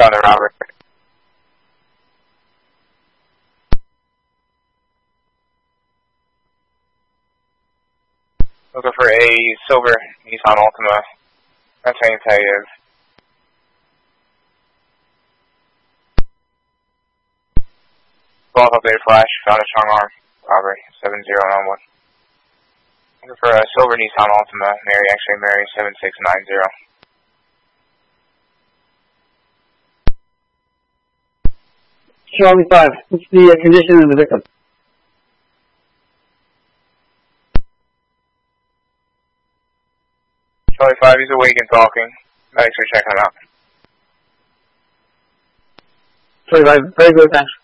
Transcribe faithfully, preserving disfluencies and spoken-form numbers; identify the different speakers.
Speaker 1: Found the Robert. Looking for a silver Nissan Altima. That's how you tell you. Golf updated flash. Found a strong arm. Robbery. seven zero nine one. Looking for a silver Nissan Altima. Mary, X-ray Mary, seven six nine zero.
Speaker 2: Charlie five, what's the uh, condition of the victim?
Speaker 1: Charlie five, he's awake and talking. Medics are checking him out.
Speaker 2: Charlie five, very good, thanks.